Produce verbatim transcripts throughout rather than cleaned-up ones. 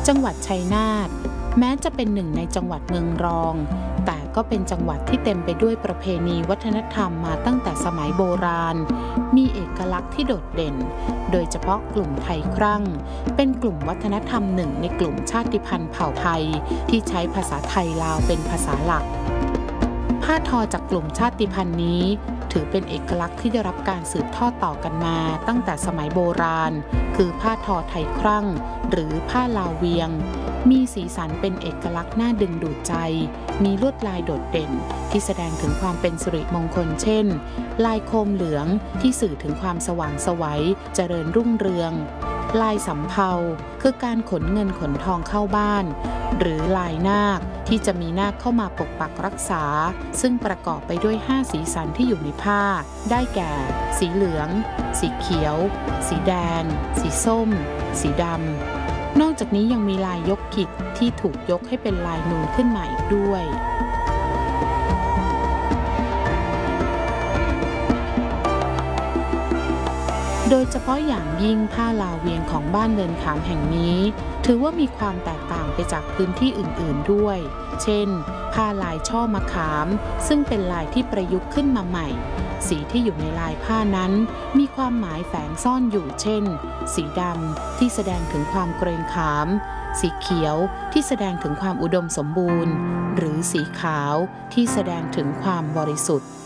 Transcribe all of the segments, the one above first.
จังหวัดชัยนาทแม้จะเป็นหนึ่งในจังหวัดเมืองรองแต่ก็เป็นจังหวัดที่เต็มไปด้วยประเพณีวัฒนธรรมมาตั้งแต่สมัยโบราณมีเอกลักษณ์ที่โดดเด่นโดยเฉพาะกลุ่มไทยครั่งเป็นกลุ่มวัฒนธรรมหนึ่งในกลุ่มชาติพันธุ์เผ่าไทยที่ใช้ภาษาไทยลาวเป็นภาษาหลักผ้าทอจากกลุ่มชาติพันธุ์นี้ถือเป็นเอกลักษณ์ที่ได้รับการสืบทอดต่อกันมาตั้งแต่สมัยโบราณคือผ้าทอไทยครั่งหรือผ้าลาวเวียงมีสีสันเป็นเอกลักษณ์น่าดึงดูดใจมีลวดลายโดดเด่นที่แสดงถึงความเป็นสิริมงคลเช่นลายโคมเหลืองที่สื่อถึงความสว่างไสวเจริญรุ่งเรืองลายสำเภาคือการขนเงินขนทองเข้าบ้านหรือลายนาคที่จะมีนาคเข้ามาปกปักรักษาซึ่งประกอบไปด้วยห้าสีสันที่อยู่ในผ้าได้แก่สีเหลืองสีเขียวสีแดงสีส้มสีดำนอกจากนี้ยังมีลายยกขิดที่ถูกยกให้เป็นลายนูนขึ้นมาอีกด้วยโดยเฉพาะอย่างยิ่งผ้าลาวเวียงของบ้านเนินขามแห่งนี้ถือว่ามีความแตกต่างไปจากพื้นที่อื่นๆด้วยเช่นผ้าลายช่อมะขามซึ่งเป็นลายที่ประยุกต์ขึ้นมาใหม่สีที่อยู่ในลายผ้านั้นมีความหมายแฝงซ่อนอยู่เช่นสีดำที่แสดงถึงความเกรงขามสีเขียวที่แสดงถึงความอุดมสมบูรณ์หรือสีขาวที่แสดงถึงความบริสุทธิ์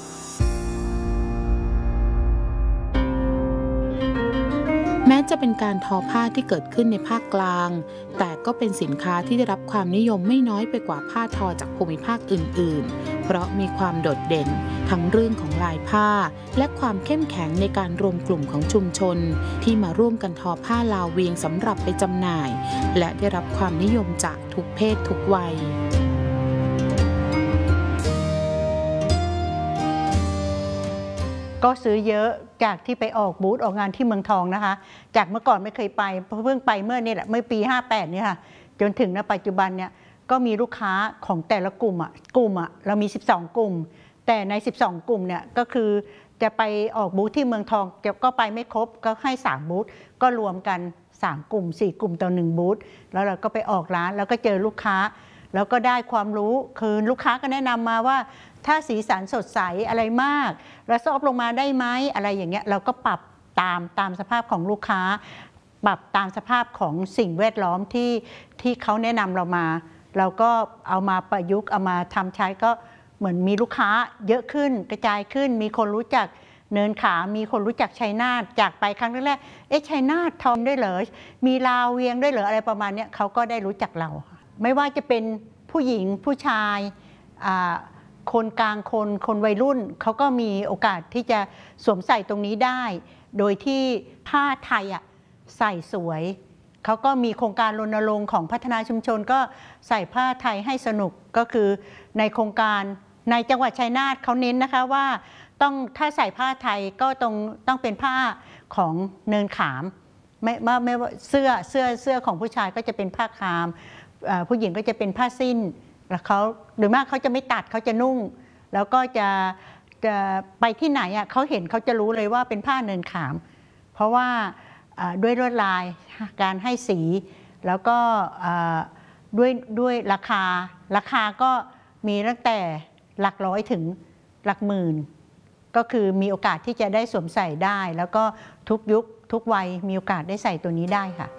แม้จะเป็นการทอผ้าที่เกิดขึ้นในภาคกลางแต่ก็เป็นสินค้าที่ได้รับความนิยมไม่น้อยไปกว่าผ้าทอจากภูมิภาคอื่นๆเพราะมีความโดดเด่นทั้งเรื่องของลายผ้าและความเข้มแข็งในการรวมกลุ่มของชุมชนที่มาร่วมกันทอผ้าลาวเวียงสำหรับไปจำหน่ายและได้รับความนิยมจากทุกเพศทุกวัยก็ซื้อเยอะจากที่ไปออกบูธออกงานที่เมืองทองนะคะจากเมื่อก่อนไม่เคยไปเพิ่งไปเมื่อนี่แหละเมื่อปีห้าแปดเนี่ยค่ะจนถึงณปัจจุบันเนี่ยก็มีลูกค้าของแต่ละกลุ่มอ่ะกลุ่มอ่ะเรามีสิบสองกลุ่มแต่ในสิบสองกลุ่มเนี่ยก็คือจะไปออกบูธที่เมืองทองก็ไปไม่ครบก็ให้สามบูธก็รวมกันสามกลุ่มสี่กลุ่มต่อหนึ่งบูธแล้วเราก็ไปออกร้านแล้วก็เจอลูกค้าแล้วก็ได้ความรู้คือลูกค้าก็แนะนำมาว่าถ้าสีสันสดใสอะไรมากแล้วซอฟลงมาได้ไหมอะไรอย่างเงี้ยเราก็ปรับตามตามสภาพของลูกค้าปรับตามสภาพของสิ่งแวดล้อมที่ที่เขาแนะนำเรามาเราก็เอามาประยุกต์เอามาทำใช้ก็เหมือนมีลูกค้าเยอะขึ้นกระจายขึ้นมีคนรู้จักเนินขามมีคนรู้จักชัยนาทจากไปครั้งแรกเอ๊ะชัยนาททอมด้วยเหรอมีลาวเวียงด้วยเหรออะไรประมาณนี้เขาก็ได้รู้จักเราไม่ว่าจะเป็นผู้หญิงผู้ชายคนกลางคนคนวัยรุ่นเขาก็มีโอกาสที่จะสวมใส่ตรงนี้ได้โดยที่ผ้าไทยอ่ะใส่สวยเขาก็มีโครงการรณรงค์ของพัฒนาชุมชนก็ใส่ผ้าไทยให้สนุกก็คือในโครงการในจังหวัดชัยนาทเขาเน้นนะคะว่าต้องถ้าใส่ผ้าไทยก็ต้องต้องเป็นผ้าของเนินขามไม่ไม่ไม่ว่าเสื้อเสื้อเสื้อของผู้ชายก็จะเป็นผ้าคามผู้หญิงก็จะเป็นผ้าสิ้นแล้วเขาหรือมากเขาจะไม่ตัดเขาจะนุ่งแล้วก็จะจะไปที่ไหนอ่ะเขาเห็นเขาจะรู้เลยว่าเป็นผ้าเนินขามเพราะว่าด้วยลวดลายการให้สีแล้วก็ด้วยด้วยราคาราคาก็มีตั้งแต่หลักร้อยถึงหลักหมื่นก็คือมีโอกาสที่จะได้สวมใส่ได้แล้วก็ทุกยุคทุกวัยมีโอกาสได้ใส่ตัวนี้ได้ค่ะ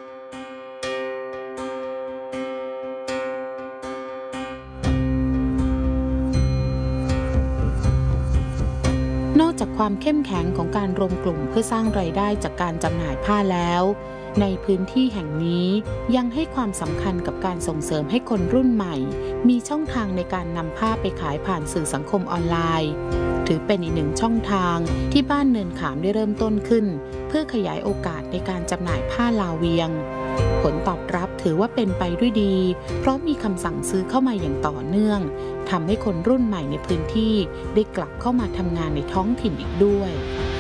นอกจากความเข้มแข็งของการรวมกลุ่มเพื่อสร้างรายได้จากการจำหน่ายผ้าแล้วในพื้นที่แห่งนี้ยังให้ความสำคัญกับการส่งเสริมให้คนรุ่นใหม่มีช่องทางในการนำผ้าไปขายผ่านสื่อสังคมออนไลน์ถือเป็นอีกหนึ่งช่องทางที่บ้านเนินขามได้เริ่มต้นขึ้นเพื่อขยายโอกาสในการจำหน่ายผ้าลาวเวียงผลตอบรับถือว่าเป็นไปด้วยดีเพราะมีคำสั่งซื้อเข้ามาอย่างต่อเนื่องทำให้คนรุ่นใหม่ในพื้นที่ได้กลับเข้ามาทำงานในท้องถิ่นอีกด้วย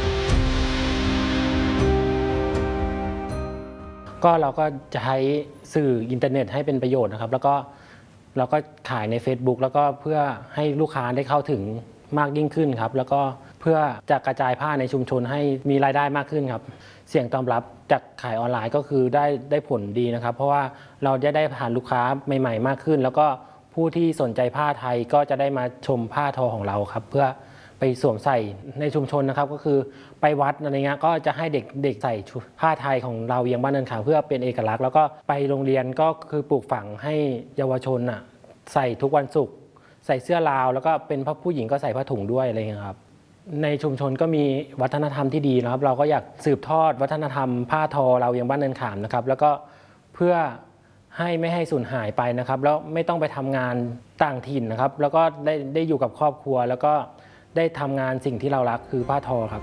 ก็เราก็จะใช้สื่ออินเทอร์เน็ตให้เป็นประโยชน์นะครับแล้วก็เราก็ขายใน Facebook แล้วก็เพื่อให้ลูกค้าได้เข้าถึงมากยิ่งขึ้นครับแล้วก็เพื่อจะกระจายผ้าในชุมชนให้มีรายได้มากขึ้นครับเสียงตอบรับจากขายออนไลน์ก็คือได้ได้ผลดีนะครับเพราะว่าเราจะได้ผ่านลูกค้าใหม่ๆมากขึ้นแล้วก็ผู้ที่สนใจผ้าไทยก็จะได้มาชมผ้าทอของเราครับเพื่อไปสวมใส่ในชุมชนนะครับก็คือไปวัดอะไรเงี้ยก็จะให้เด็กเด็กใส่ผ้าไทยของเราเวียงบ้านเนินขามเพื่อเป็นเอกลักษณ์แล้วก็ไปโรงเรียนก็คือปลูกฝังให้เยาวชนอ่ะใส่ทุกวันศุกร์ใส่เสื้อลาวแล้วก็เป็นผู้หญิงก็ใส่ผ้าถุงด้วยอะไรเงี้ยครับในชุมชนก็มีวัฒนธรรมที่ดีนะครับเราก็อยากสืบทอดวัฒนธรรมผ้าทอเราเวียงบ้านเนินขามนะครับแล้วก็เพื่อให้ไม่ให้สูญหายไปนะครับแล้วไม่ต้องไปทำงานต่างถิ่นนะครับแล้วก็ได้ได้อยู่กับครอบครัวแล้วก็ได้ทำงานสิ่งที่เรารักคือผ้าทอครับ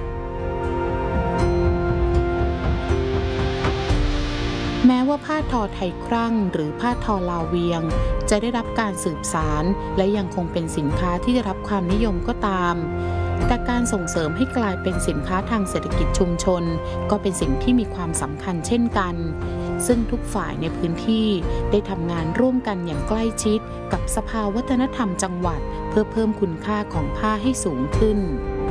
แม้ว่าผ้าทอไทยครั่งหรือผ้าทอลาวเวียงจะได้รับการสืบสานและยังคงเป็นสินค้าที่ได้รับความนิยมก็ตามแต่การส่งเสริมให้กลายเป็นสินค้าทางเศรษฐกิจชุมชนก็เป็นสิ่งที่มีความสำคัญเช่นกันซึ่งทุกฝ่ายในพื้นที่ได้ทำงานร่วมกันอย่างใกล้ชิดกับสภาวัฒนธรรมจังหวัดเพื่อเพิ่มคุณค่าของผ้าให้สูงขึ้น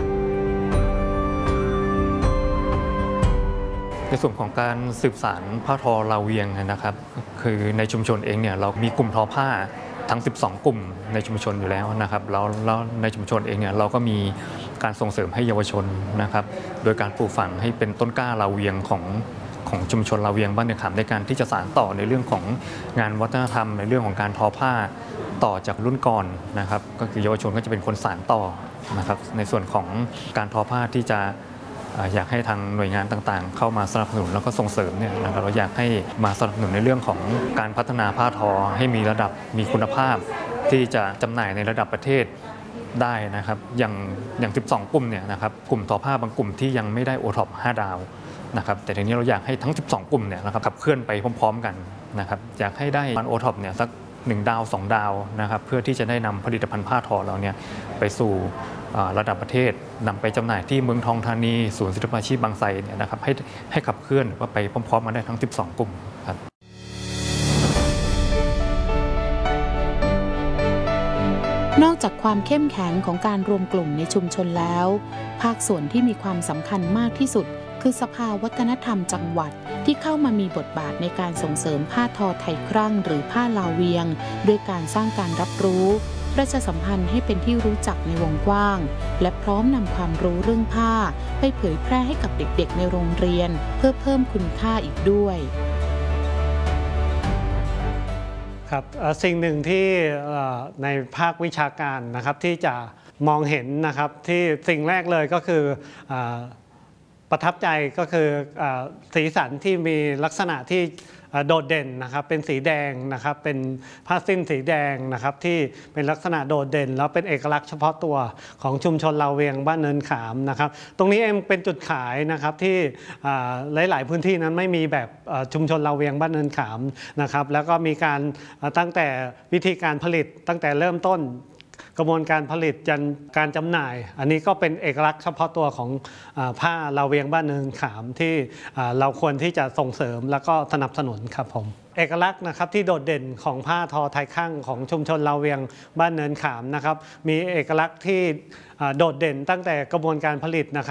ในส่วนของการสืบสานผ้าทอลาวเวียงนะครับคือในชุมชนเองเนี่ยเรามีกลุ่มทอผ้าทั้งสิบสองกลุ่มในชุมชนอยู่แล้วนะครับแล้วแล้วในชุมชนเองเนี่ยเราก็มีการส่งเสริมให้เยาวชนนะครับโดยการปลูกฝังให้เป็นต้นกล้าลาวเวียงของของชุมชนลาวเวียงบ้านเนินขามในการที่จะสานต่อในเรื่องของงานวัฒนธรรมในเรื่องของการทอผ้าต่อจากรุ่นก่อนนะครับก็คือเยาวชนก็จะเป็นคนสานต่อนะครับในส่วนของการทอผ้าที่จะอยากให้ทางหน่วยงานต่างๆเข้ามาสนับสนุนแล้วก็ส่งเสริมเนี่ยนะครับเราอยากให้มาสนับสนุนในเรื่องของการพัฒนาผ้าทอให้มีระดับมีคุณภาพที่จะจำหน่ายในระดับประเทศได้นะครับอย่างอย่างสิบสองกลุ่มเนี่ยนะครับกลุ่มทอผ้าบางกลุ่มที่ยังไม่ได้โอท็อปห้าดาวนะครับแต่ทีนี้เราอยากให้ทั้งสิบสองกลุ่มเนี่ยนะครับขับเคลื่อนไปพร้อมๆกันนะครับอยากให้ได้โอท็อปเนี่ยสักหนึ่งดาวสองดาวนะครับเพื่อที่จะได้นำผลิตภัณฑ์ผ้าทอเราเนี่ยไปสู่ระดับประเทศนำไปจำหน่ายที่เมืองทองธานีศูนย์ศิลปาชีพบางไทรเนี่ยนะครับให้ให้ขับเคลื่อนว่าไปพร้อมๆกันได้ทั้งสิบสองกลุ่มครับนอกจากความเข้มแข็งของการรวมกลุ่มในชุมชนแล้วภาคส่วนที่มีความสำคัญมากที่สุดคือสภาวัฒนธรรมจังหวัดที่เข้ามามีบทบาทในการส่งเสริมผ้าทอไทยครั่งหรือผ้าลาวเวียงด้วยการสร้างการรับรู้ประชาสัมพันธ์ให้เป็นที่รู้จักในวงกว้างและพร้อมนำความรู้เรื่องผ้าไปเผยแพร่ให้กับเด็กๆในโรงเรียนเพื่อเพิ่มคุณค่าอีกด้วยครับสิ่งหนึ่งที่ในภาควิชาการนะครับที่จะมองเห็นนะครับที่สิ่งแรกเลยก็คือประทับใจก็คือสีสันที่มีลักษณะที่โดดเด่นนะครับเป็นสีแดงนะครับเป็นผ้าสิ้นสีแดงนะครับที่เป็นลักษณะโดดเด่นแล้วเป็นเอกลักษณ์เฉพาะตัวของชุมชนลาวเวียงบ้านเนินขามนะครับตรงนี้เองเป็นจุดขายนะครับที่หลายๆพื้นที่นั้นไม่มีแบบชุมชนลาวเวียงบ้านเนินขามนะครับแล้วก็มีการตั้งแต่วิธีการผลิตตั้งแต่เริ่มต้นกระบวนการผลิตจนการจำหน่ายอันนี้ก็เป็นเอกลักษณ์เฉพาะตัวของผ้าลาวเวียงบ้านเนินขามที่เราควรที่จะส่งเสริมแล้วก็สนับสนุนครับผมเอกลักษณ์นะครับที่โดดเด่นของผ้าทอไทยครั่งของชุมชนลาวเวียงบ้านเนินขามนะครับมีเอกลักษณ์ที่โดดเด่นตั้งแต่กระบวนการผลิตนะครับ